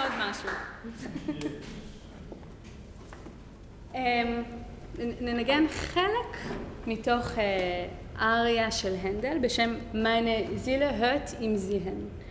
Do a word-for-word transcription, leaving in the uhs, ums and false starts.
עוד משהו. ננגן חלק מתוך אריה של הנדל בשם Meine Seele hört im Sehen.